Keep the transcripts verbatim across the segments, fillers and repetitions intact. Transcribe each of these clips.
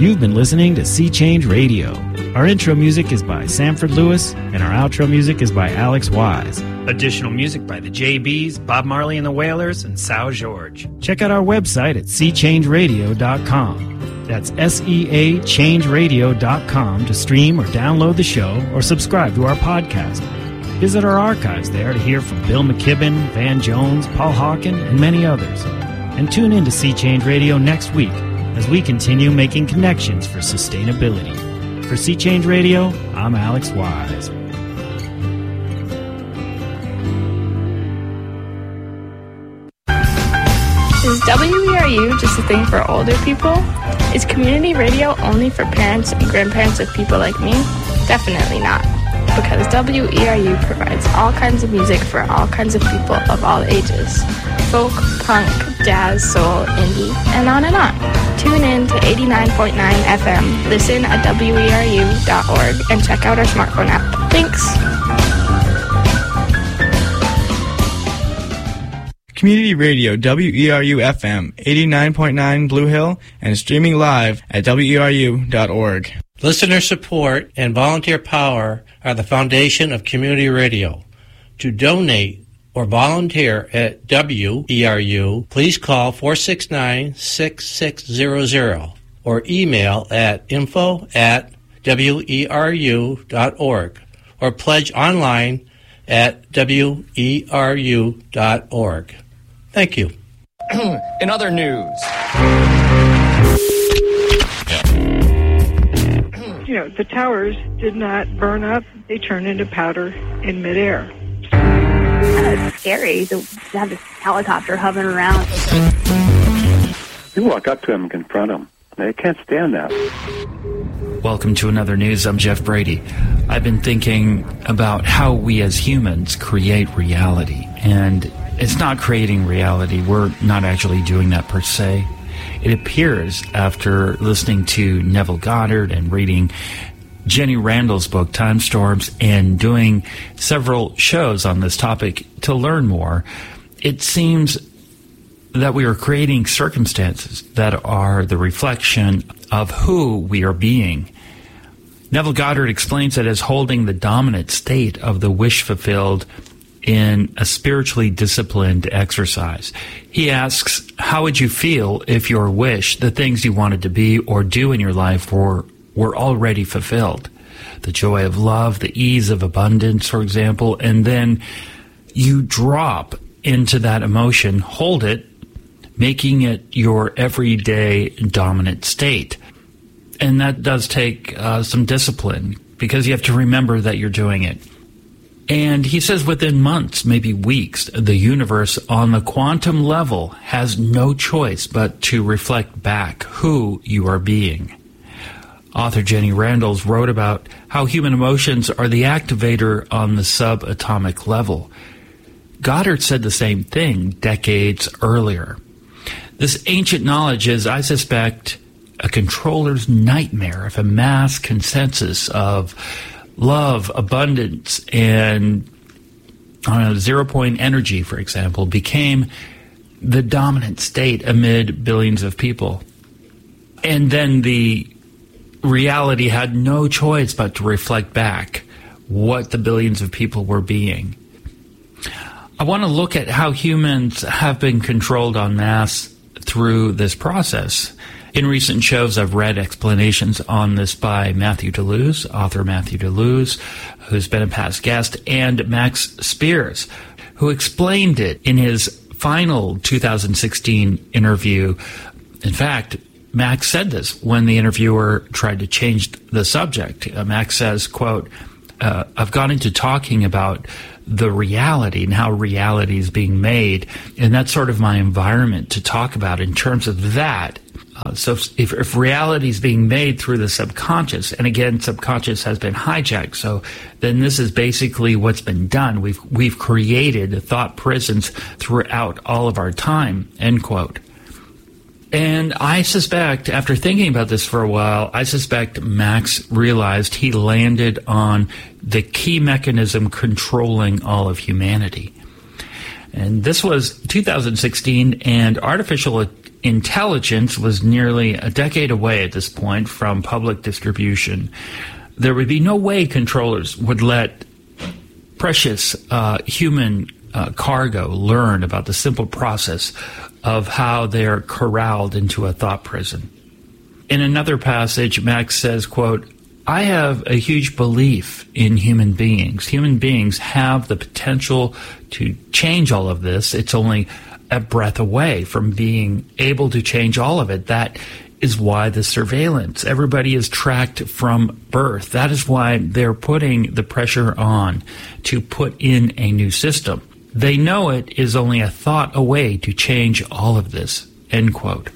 You've been listening to Sea Change Radio. Our intro music is by Sanford Lewis, and our outro music is by Alex Wise. Additional music by the J Bs, Bob Marley and the Wailers, and Sal George. Check out our website at sea change radio dot com. That's S E A change radio dot com to stream or download the show or subscribe to our podcast. Visit our archives there to hear from Bill McKibben, Van Jones, Paul Hawken, and many others. And tune in to Sea Change Radio next week as we continue making connections for sustainability. For Sea Change Radio, I'm Alex Wise. Is W E R U just a thing for older people? Is community radio only for parents and grandparents of people like me? Definitely not, because W E R U provides all kinds of music for all kinds of people of all ages. Folk, punk, jazz, soul, indie, and on and on. Tune in to eighty-nine point nine F M, listen at W E R U dot org, and check out our smartphone app. Thanks! Community Radio, W E R U F M, eighty-nine point nine Blue Hill, and streaming live at W E R U dot org. Listener support and volunteer power are the foundation of community radio. To donate or volunteer at W E R U, please call four six nine, six six zero zero or email at info at W E R U dot org or pledge online at W E R U dot org. Thank you. In other news, you know, the towers did not burn up. They turned into powder in midair. Uh, it's scary to have this helicopter hovering around. You walk up to them and confront them. They can't stand that. Welcome to Another News. I'm Jeff Brady. I've been thinking about how we as humans create reality, and it's not creating reality. We're not actually doing that per se. It appears, after listening to Neville Goddard and reading Jenny Randall's book, Time Storms, and doing several shows on this topic to learn more, it seems that we are creating circumstances that are the reflection of who we are being. Neville Goddard explains it as holding the dominant state of the wish fulfilled in a spiritually disciplined exercise. He asks, how would you feel if your wish, the things you wanted to be or do in your life, were, were already fulfilled? The joy of love, the ease of abundance, for example, and then you drop into that emotion, hold it, making it your everyday dominant state. And that does take uh, some discipline, because you have to remember that you're doing it. And he says within months, maybe weeks, the universe on the quantum level has no choice but to reflect back who you are being. Author Jenny Randalls wrote about how human emotions are the activator on the subatomic level. Goddard said the same thing decades earlier. This ancient knowledge is, I suspect, a controller's nightmare if a mass consensus of love, abundance, and uh, zero-point energy, for example, became the dominant state amid billions of people. And then the reality had no choice but to reflect back what the billions of people were being. I want to look at how humans have been controlled en masse through this process. In recent shows, I've read explanations on this by Matthew DeLuz, author Matthew DeLuz, who's been a past guest, and Max Spears, who explained it in his final two thousand sixteen interview. In fact, Max said this when the interviewer tried to change the subject. Uh, Max says, quote, uh, I've gone into talking about the reality and how reality is being made, and that's sort of my environment to talk about in terms of that. Uh, so if, if reality is being made through the subconscious, and again, subconscious has been hijacked, so then this is basically what's been done. We've we've created thought prisons throughout all of our time, end quote. And I suspect, after thinking about this for a while, I suspect Max realized he landed on the key mechanism controlling all of humanity. And this was two thousand sixteen, and artificial intelligence was nearly a decade away at this point from public distribution, there would be no way controllers would let precious uh, human uh, cargo learn about the simple process of how they are corralled into a thought prison. In another passage, Max says, quote, I have a huge belief in human beings. Human beings have the potential to change all of this. It's only a breath away from being able to change all of it. That is why the surveillance. Everybody is tracked from birth. That is why they're putting the pressure on to put in a new system. They know it is only a thought away to change all of this, end quote.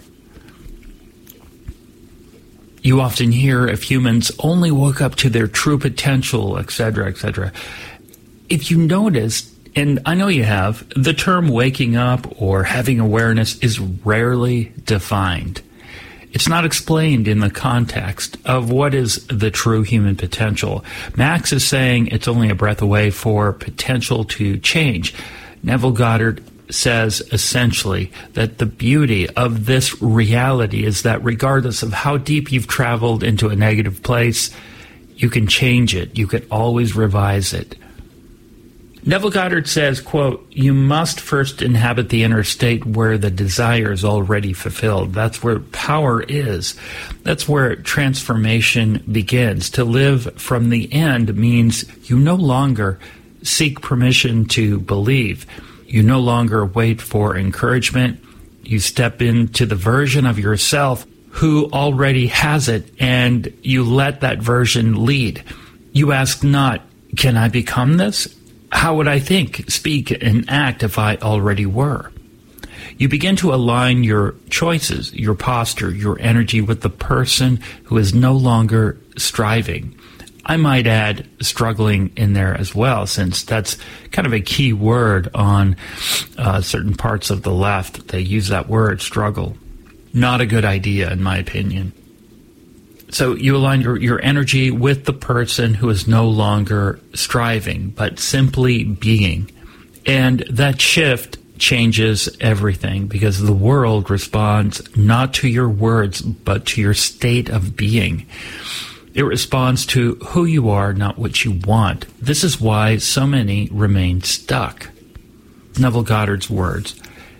You often hear if humans only woke up to their true potential, et cetera, et cetera. If you notice, and I know you have, the term waking up or having awareness is rarely defined. It's not explained in the context of what is the true human potential. Max is saying it's only a breath away for potential to change. Neville Goddard says essentially that the beauty of this reality is that regardless of how deep you've traveled into a negative place, you can change it. You can always revise it. Neville Goddard says, quote, you must first inhabit the inner state where the desire is already fulfilled. That's where power is. That's where transformation begins. To live from the end means you no longer seek permission to believe. You no longer wait for encouragement. You step into the version of yourself who already has it, and you let that version lead. You ask not, can I become this? How would I think, speak, and act if I already were? You begin to align your choices, your posture, your energy with the person who is no longer striving. I might add struggling in there as well, since that's kind of a key word on uh, certain parts of the left. They use that word, struggle. Not a good idea, in my opinion. So you align your, your energy with the person who is no longer striving, but simply being. And that shift changes everything, because the world responds not to your words, but to your state of being. It responds to who you are, not what you want. This is why so many remain stuck. Neville Goddard's words.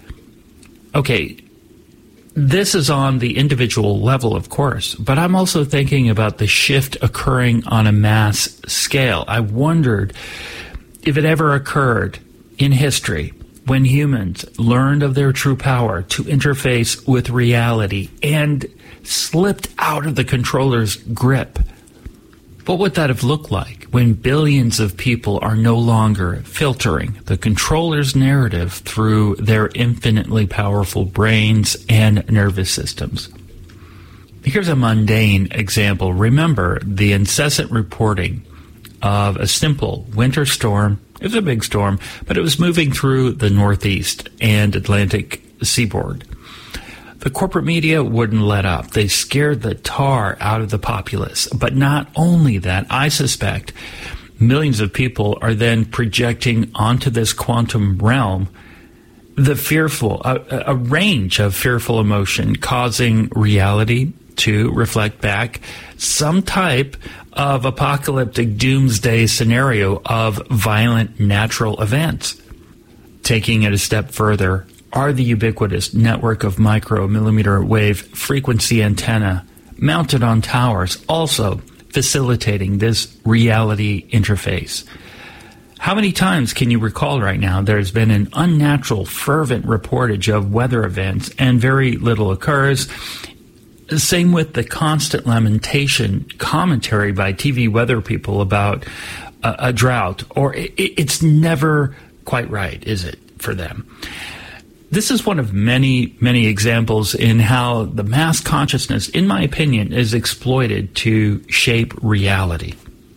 Okay, this is on the individual level, of course, but I'm also thinking about the shift occurring on a mass scale. I wondered if it ever occurred in history when humans learned of their true power to interface with reality and slipped out of the controller's grip. What would that have looked like when billions of people are no longer filtering the controller's narrative through their infinitely powerful brains and nervous systems? Here's a mundane example. Remember the incessant reporting of a simple winter storm. It was a big storm, but it was moving through the Northeast and Atlantic seaboard. The corporate media wouldn't let up. They scared the tar out of the populace. But not only that, I suspect millions of people are then projecting onto this quantum realm the fearful, a, a range of fearful emotion, causing reality to reflect back some type of apocalyptic doomsday scenario of violent natural events. Taking it a step further, are the ubiquitous network of micro-millimeter wave frequency antenna mounted on towers also facilitating this reality interface? How many times can you recall right now there's been an unnatural, fervent reportage of weather events and very little occurs? Same with the constant lamentation commentary by T V weather people about a, a drought, or it, it's never quite right, is it, for them? This is one of many, many examples in how the mass consciousness, in my opinion, is exploited to shape reality.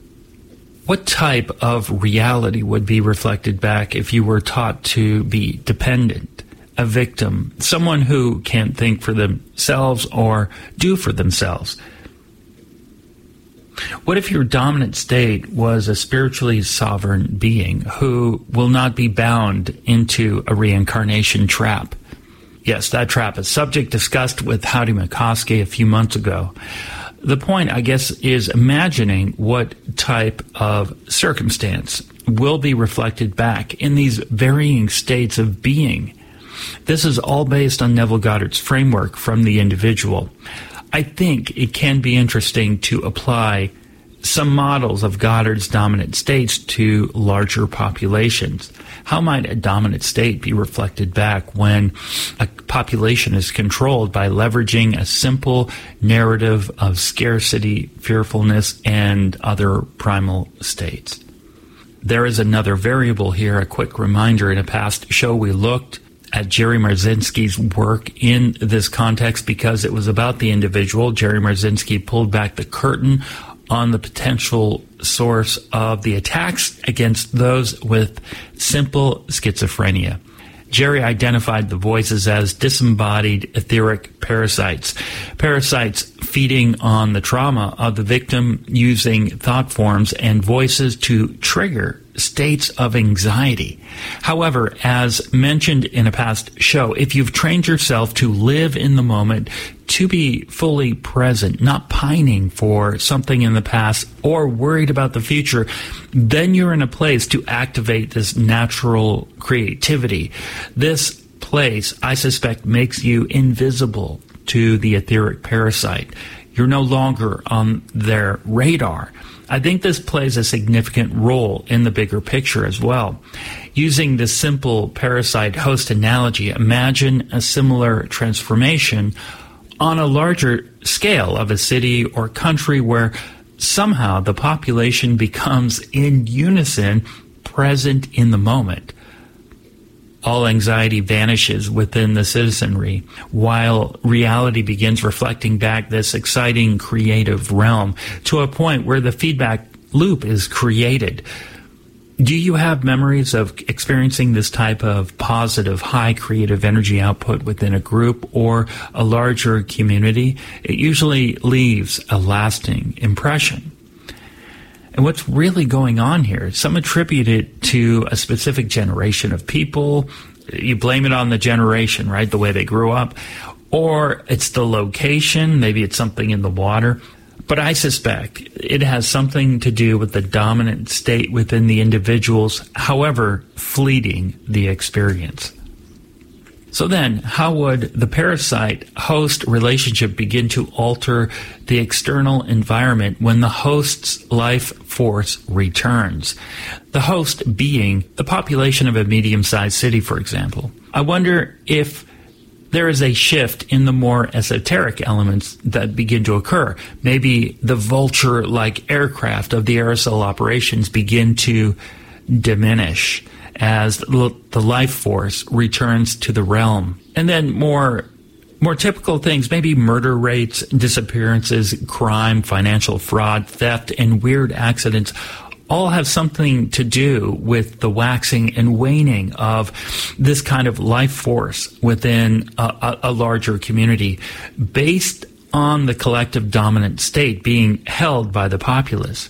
What type of reality would be reflected back if you were taught to be dependent, a victim, someone who can't think for themselves or do for themselves? What if your dominant state was a spiritually sovereign being who will not be bound into a reincarnation trap? Yes, that trap, a subject discussed with Howdy McCoskey a few months ago. The point, I guess, is imagining what type of circumstance will be reflected back in these varying states of being. This is all based on Neville Goddard's framework from the individual. I think it can be interesting to apply some models of Goddard's dominant states to larger populations. How might a dominant state be reflected back when a population is controlled by leveraging a simple narrative of scarcity, fearfulness, and other primal states? There is another variable here, a quick reminder. In a past show, we looked at Jerry Marzinsky's work in this context because it was about the individual. Jerry Marzinsky pulled back the curtain on the potential source of the attacks against those with simple schizophrenia. Jerry identified the voices as disembodied etheric parasites, parasites feeding on the trauma of the victim using thought forms and voices to trigger states of anxiety. However, as mentioned in a past show, if you've trained yourself to live in the moment, to be fully present, not pining for something in the past or worried about the future, then you're in a place to activate this natural creativity. This place, I suspect, makes you invisible to the etheric parasite. You're no longer on their radar. I think this plays a significant role in the bigger picture as well. Using the simple parasite-host analogy, imagine a similar transformation on a larger scale of a city or country where somehow the population becomes in unison, present in the moment. All anxiety vanishes within the citizenry, while reality begins reflecting back this exciting creative realm to a point where the feedback loop is created. Do you have memories of experiencing this type of positive, high creative energy output within a group or a larger community? It usually leaves a lasting impression. And what's really going on here? Some attribute it to a specific generation of people. You blame it on the generation, right? The way they grew up. Or it's the location. Maybe it's something in the water. But I suspect it has something to do with the dominant state within the individuals, however fleeting the experience. So then, how would the parasite-host relationship begin to alter the external environment when the host's life force returns? The host being the population of a medium-sized city, for example. I wonder if there is a shift in the more esoteric elements that begin to occur. Maybe the vulture-like aircraft of the aerosol operations begin to diminish as the life force returns to the realm. And then more more typical things, maybe murder rates, disappearances, crime, financial fraud, theft, and weird accidents all have something to do with the waxing and waning of this kind of life force within a, a, a larger community based on the collective dominant state being held by the populace.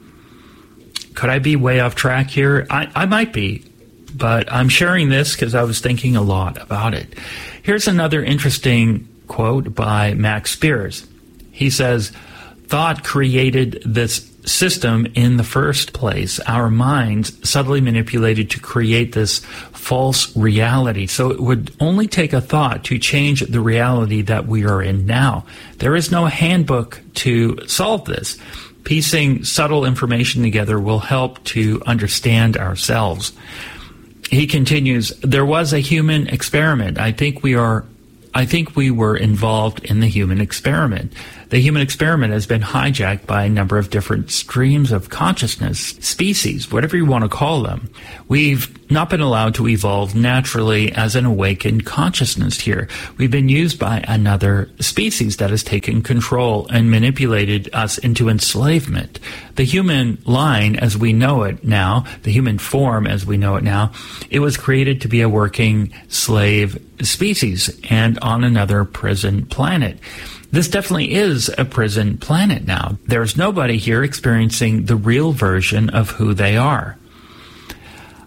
Could I be way off track here? I, I might be, but I'm sharing this because I was thinking a lot about it. Here's another interesting quote by Max Spears. He says, "Thought created this system in the first place. Our minds subtly manipulated to create this false reality. So it would only take a thought to change the reality that we are in now. There is no handbook to solve this. Piecing subtle information together will help to understand ourselves." He continues, "There was a human experiment. I think we are I think we were involved in the human experiment. The human experiment has been hijacked by a number of different streams of consciousness, species, whatever you want to call them. We've not been allowed to evolve naturally as an awakened consciousness here. We've been used by another species that has taken control and manipulated us into enslavement. The human line as we know it now, the human form as we know it now, it was created to be a working slave species and on another prison planet. This definitely is a prison planet now. There's nobody here experiencing the real version of who they are.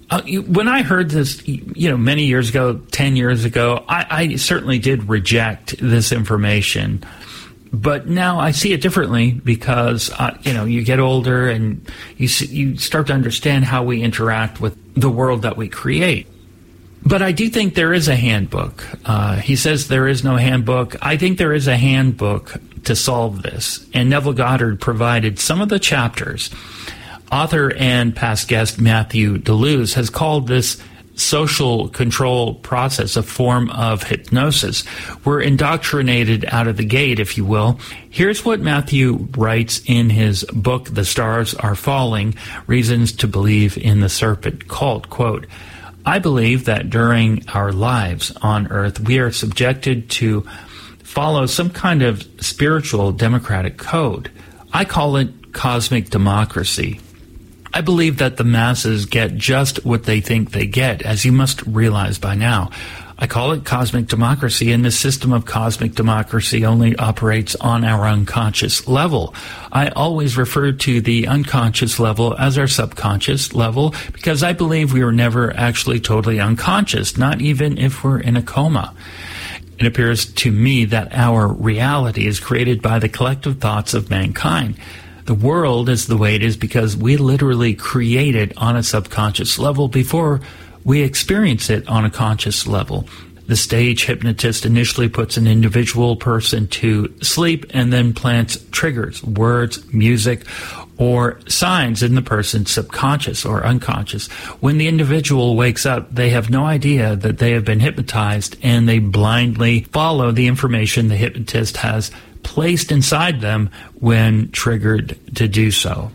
Uh, you, when I heard this, you know, many years ago, ten years ago, I, I certainly did reject this information. But now I see it differently because, uh, you know, you get older and you see, you start to understand how we interact with the world that we create. But I do think there is a handbook. Uh, he says there is no handbook. I think there is a handbook to solve this. And Neville Goddard provided some of the chapters. Author and past guest Matthew DeLuz has called this social control process a form of hypnosis. We're indoctrinated out of the gate, if you will. Here's what Matthew writes in his book, The Stars Are Falling, Reasons to Believe in the Serpent Cult. Quote, I believe that during our lives on Earth, we are subjected to follow some kind of spiritual democratic code. I call it cosmic democracy. I believe that the masses get just what they think they get, as you must realize by now. I call it cosmic democracy, and this system of cosmic democracy only operates on our unconscious level. I always refer to the unconscious level as our subconscious level because I believe we were never actually totally unconscious, not even if we're in a coma. It appears to me that our reality is created by the collective thoughts of mankind. The world is the way it is because we literally create it on a subconscious level before we experience it on a conscious level. The stage hypnotist initially puts an individual person to sleep and then plants triggers, words, music, or signs in the person's subconscious or unconscious. When the individual wakes up, they have no idea that they have been hypnotized, and they blindly follow the information the hypnotist has placed inside them when triggered to do so.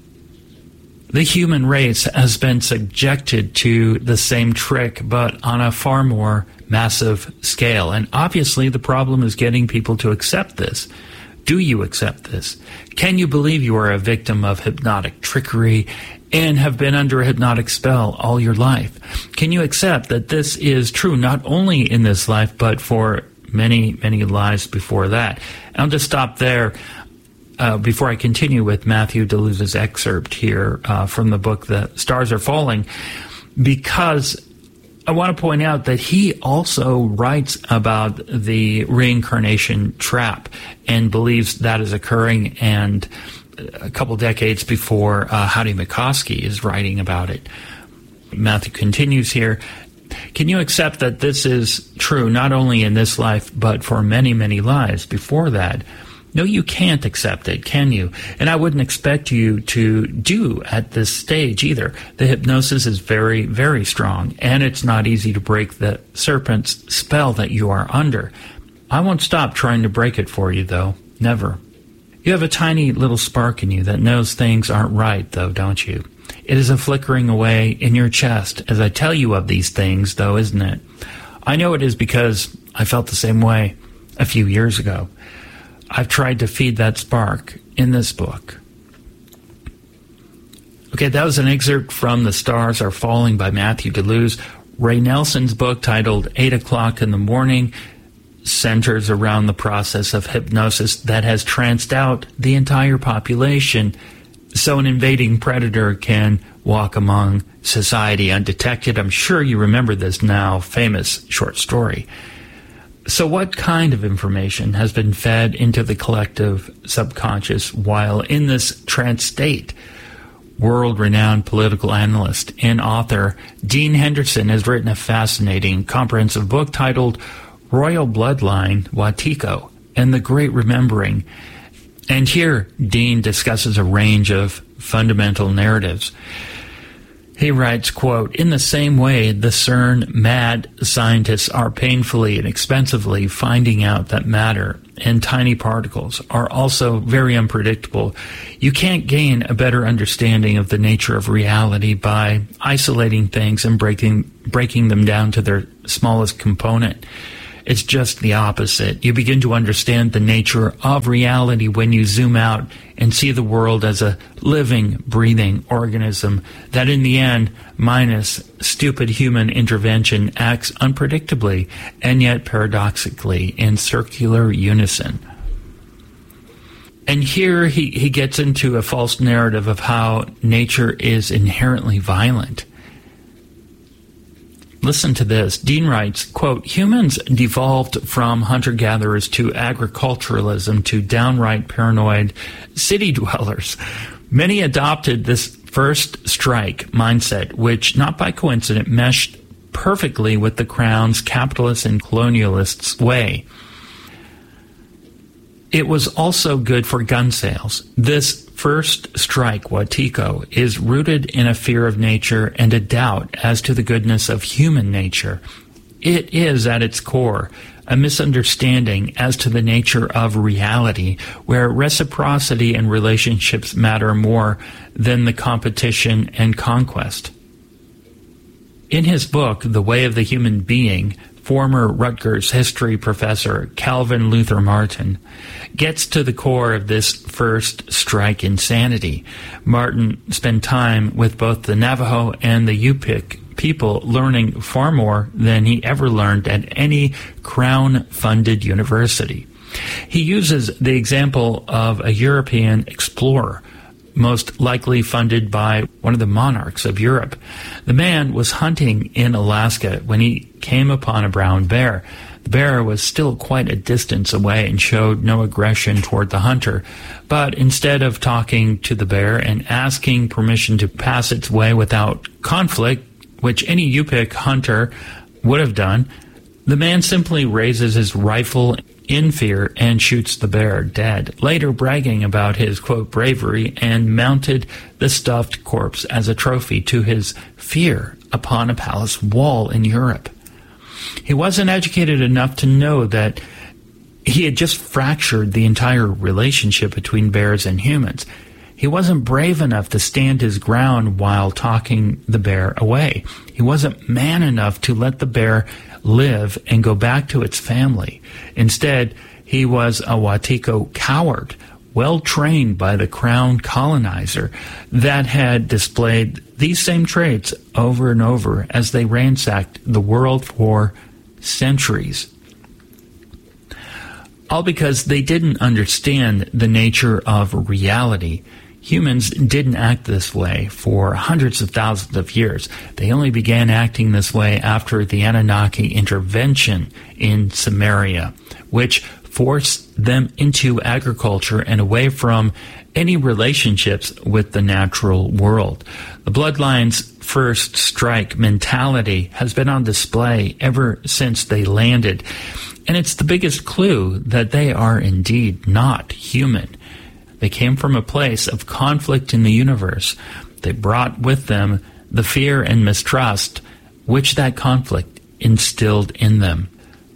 The human race has been subjected to the same trick, but on a far more massive scale. And obviously the problem is getting people to accept this. Do you accept this? Can you believe you are a victim of hypnotic trickery and have been under a hypnotic spell all your life? Can you accept that this is true not only in this life, but for many, many lives before that? I'll just stop there uh, before I continue with Matthew DeLuz's excerpt here uh, from the book, The Stars Are Falling, because I want to point out that he also writes about the reincarnation trap and believes that is occurring, and a couple decades before uh, Howdy McCoskey is writing about it. Matthew continues here. Can you accept that this is true not only in this life, but for many, many lives before that? No, you can't accept it, can you? And I wouldn't expect you to do at this stage either. The hypnosis is very, very strong, and it's not easy to break the serpent's spell that you are under. I won't stop trying to break it for you, though. Never. You have a tiny little spark in you that knows things aren't right, though, don't you? It is a flickering away in your chest as I tell you of these things, though, isn't it? I know it is because I felt the same way a few years ago. I've tried to feed that spark in this book. Okay, that was an excerpt from The Stars Are Falling by Matthew DeLuz. Ray Nelson's book, titled Eight O'Clock in the Morning, centers around the process of hypnosis that has tranced out the entire population, so an invading predator can walk among society undetected. I'm sure you remember this now famous short story. So what kind of information has been fed into the collective subconscious while in this trance state? World-renowned political analyst and author Dean Henderson has written a fascinating, comprehensive book titled Royal Bloodline, Wetiko, and the Great Remembering. And here, Dean discusses a range of fundamental narratives. He writes, quote, in the same way the CERN mad scientists are painfully and expensively finding out that matter and tiny particles are also very unpredictable, you can't gain a better understanding of the nature of reality by isolating things and breaking breaking them down to their smallest component. It's just the opposite. You begin to understand the nature of reality when you zoom out and see the world as a living, breathing organism that in the end, minus stupid human intervention, acts unpredictably and yet paradoxically in circular unison. And here he, he gets into a false narrative of how nature is inherently violent. Listen to this. Dean writes, quote, humans devolved from hunter-gatherers to agriculturalism to downright paranoid city dwellers. Many adopted this first strike mindset, which, not by coincidence, meshed perfectly with the Crown's capitalist and colonialists' way. It was also good for gun sales. This first strike, Wetiko, is rooted in a fear of nature and a doubt as to the goodness of human nature. It is, at its core, a misunderstanding as to the nature of reality, where reciprocity and relationships matter more than the competition and conquest. In his book, The Way of the Human Being, former Rutgers history professor Calvin Luther Martin gets to the core of this first strike insanity. Martin spent time with both the Navajo and the Yupik people, learning far more than he ever learned at any Crown-funded university. He uses the example of a European explorer, most likely funded by one of the monarchs of Europe. The man was hunting in Alaska when he came upon a brown bear. The bear was still quite a distance away and showed no aggression toward the hunter. But instead of talking to the bear and asking permission to pass its way without conflict, which any Yupik hunter would have done, the man simply raises his rifle in fear and shoots the bear dead, later bragging about his, quote, bravery, and mounted the stuffed corpse as a trophy to his fear upon a palace wall in Europe. He wasn't educated enough to know that he had just fractured the entire relationship between bears and humans. He wasn't brave enough to stand his ground while talking the bear away. He wasn't man enough to let the bear live and go back to its family. Instead, he was a Wetiko coward, well trained by the Crown colonizer that had displayed these same traits over and over as they ransacked the world for centuries. All because they didn't understand the nature of reality. Humans didn't act this way for hundreds of thousands of years. They only began acting this way after the Anunnaki intervention in Samaria, which forced them into agriculture and away from any relationships with the natural world. The Bloodline's first strike mentality has been on display ever since they landed, and it's the biggest clue that they are indeed not human. They came from a place of conflict in the universe. They brought with them the fear and mistrust which that conflict instilled in them.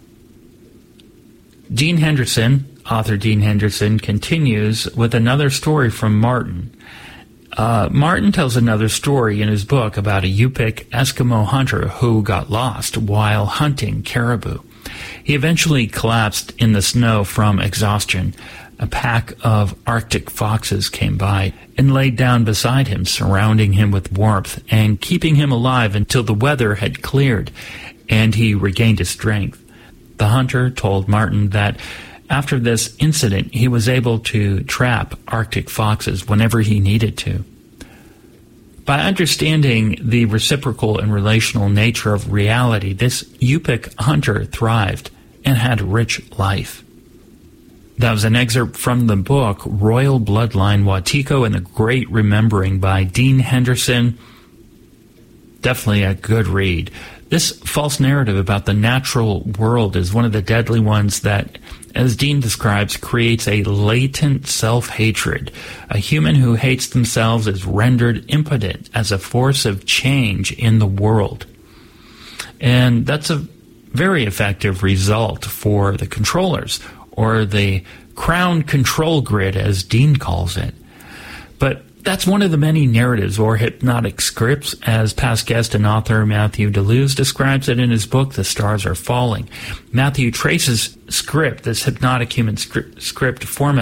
Dean Henderson, author Dean Henderson, continues with another story from Martin. Uh, Martin tells another story in his book about a Yupik Eskimo hunter who got lost while hunting caribou. He eventually collapsed in the snow from exhaustion. A pack of Arctic foxes came by and laid down beside him, surrounding him with warmth and keeping him alive until the weather had cleared and he regained his strength. The hunter told Martin that after this incident, he was able to trap Arctic foxes whenever he needed to. By understanding the reciprocal and relational nature of reality, this Yupik hunter thrived and had a rich life. That was an excerpt from the book Royal Bloodline, Wetiko and the Great Remembering by Dean Henderson. Definitely a good read. This false narrative about the natural world is one of the deadly ones that, as Dean describes, creates a latent self-hatred. A human who hates themselves is rendered impotent as a force of change in the world. And that's a very effective result for the controllers, or the Crown control grid, as Dean calls it. But that's one of the many narratives or hypnotic scripts, as past guest and author Matthew DeLuz describes it in his book, The Stars Are Falling. Matthew traces script, this hypnotic human script, script format,